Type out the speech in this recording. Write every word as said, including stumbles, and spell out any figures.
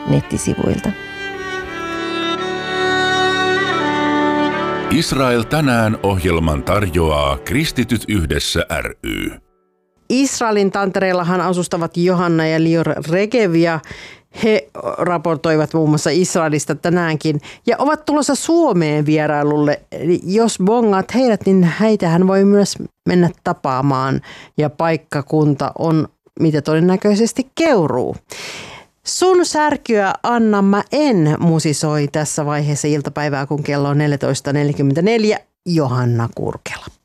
nettisivuilta. Israel tänään -ohjelman tarjoaa Kristityt yhdessä ry. Israelin tantereillahan asustavat Johanna ja Lior Regev ja he raportoivat muun muassa Israelista tänäänkin ja ovat tulossa Suomeen vierailulle. Eli jos bongaat heidät, niin heitähän voi myös mennä tapaamaan ja paikkakunta on mitä todennäköisesti Keuruu. Sun särkyä Anna mä en musisoi tässä vaiheessa iltapäivää, kun kello on neljätoista neljäkymmentäneljä. Johanna Kurkela.